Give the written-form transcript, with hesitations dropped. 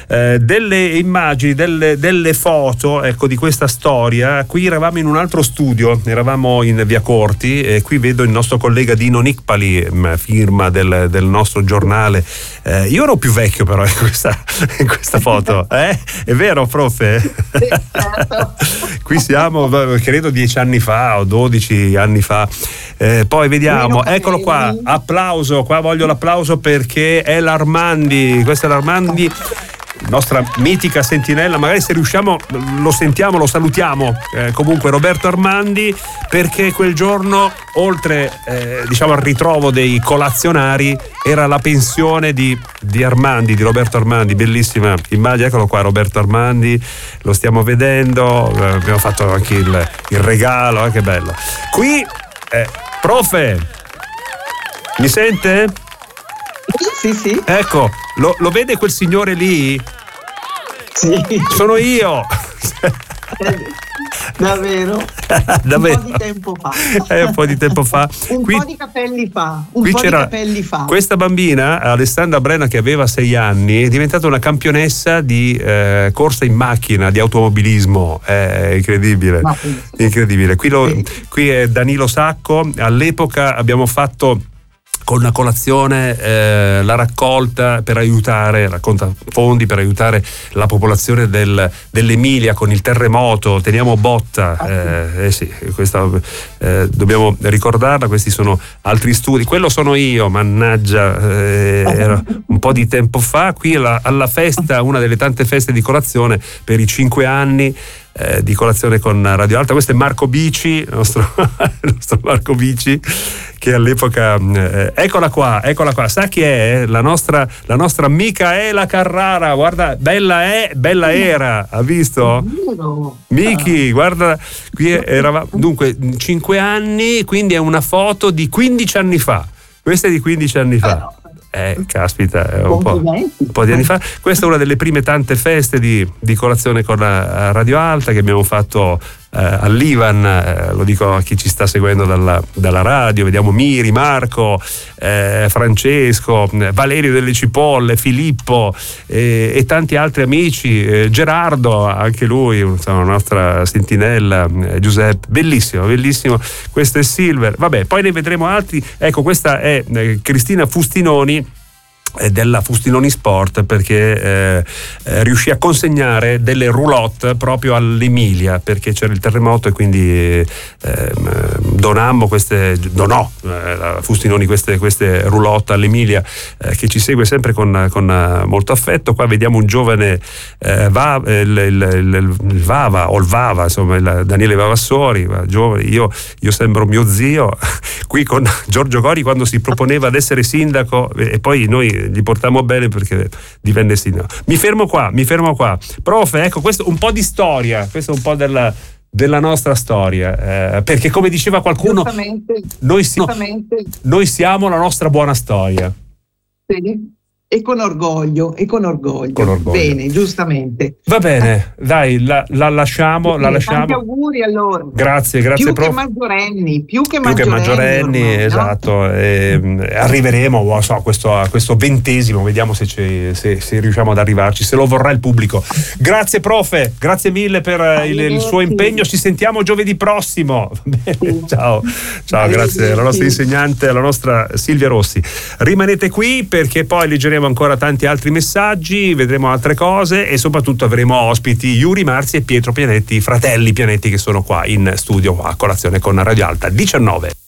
delle immagini, delle foto, ecco, di questa storia. Qui eravamo in un altro studio, eravamo in Via Corti, e qui vedo il nostro collega Dino Nicpali, firma del nostro giornale. Io ero più vecchio però in questa foto, è vero, profe? Sì, certo. Qui siamo, credo 10 anni fa o 12 anni fa. Poi vediamo, eccolo qua, applauso, qua voglio l'applauso perché è l'Armandi, questa è l'Armandi, nostra mitica sentinella. Magari se riusciamo lo sentiamo, lo salutiamo. Comunque Roberto Armandi, perché quel giorno, oltre diciamo al ritrovo dei colazionari, era la pensione di Armandi, di Roberto Armandi. Bellissima immagine, eccolo qua Roberto Armandi, lo stiamo vedendo, abbiamo fatto anche il regalo, che bello. Qui profe, mi sente? Sì. Ecco, lo vede quel signore lì? Sì. Sono io. Davvero? Davvero? Un po' di tempo fa. Un po' di tempo fa. Un po' di capelli fa. Questa bambina, Alessandra Brenna, che aveva 6 anni, è diventata una campionessa di corsa in macchina, di automobilismo. È incredibile. Incredibile. Qui è Danilo Sacco. All'epoca abbiamo fatto con una colazione la raccolta per aiutare, racconta fondi per aiutare la popolazione dell'Emilia con il terremoto. Teniamo botta, sì, questa dobbiamo ricordarla. Questi sono altri studi, quello sono io, mannaggia, era un po' di tempo fa. Qui alla festa, una delle tante feste di colazione per i 5 anni di colazione con Radio Alta. Questo è Marco Bici, il nostro Marco Bici, che all'epoca eccola qua, sa chi è? La nostra Micaela Carrara. Guarda, bella era, ha visto? Miki, guarda, qui eravamo dunque 5 anni, quindi è una foto di 15 anni fa. Questa è di 15 anni fa. Caspita, è un po' di anni fa. Questa è una delle prime tante feste di colazione con la Radio Alta che abbiamo fatto all'Ivan, lo dico a chi ci sta seguendo dalla radio. Vediamo Miri, Marco, Francesco, Valerio delle Cipolle, Filippo e tanti altri amici, Gerardo, anche lui, insomma, la nostra sentinella, Giuseppe. Bellissimo. Questo è Silver. Vabbè, poi ne vedremo altri. Ecco, questa è Cristina Fustinoni della Fustinoni Sport, perché riuscì a consegnare delle roulotte proprio all'Emilia perché c'era il terremoto, e quindi donò la Fustinoni queste roulotte all'Emilia, che ci segue sempre con molto affetto. Qua vediamo un giovane il Vava, insomma, Daniele Vavassori, giovane. Io sembro mio zio qui con Giorgio Gori quando si proponeva ad essere sindaco, e poi noi gli portammo bene perché divenne sindaco. Mi fermo qua. Profe, ecco, questo un po' di storia, questo è un po' della nostra storia, perché come diceva qualcuno, noi siamo la nostra buona storia. Sì. E con orgoglio. Bene, giustamente. Va bene, dai, la lasciamo. Tanti auguri allora. Grazie, più prof. Più che maggiorenni, ormai, esatto. No? Arriveremo a questo 20°, vediamo se riusciamo ad arrivarci, se lo vorrà il pubblico. Grazie profe, grazie mille per il suo impegno. Ci sentiamo giovedì prossimo. Sì. Ciao, grazie alla nostra insegnante, alla nostra Silvia Rossi. Rimanete qui perché poi leggeremo ancora tanti altri messaggi, vedremo altre cose e soprattutto avremo ospiti Yuri Marzi e Pietro Pianetti, fratelli Pianetti, che sono qua in studio a colazione con Radio Alta 19.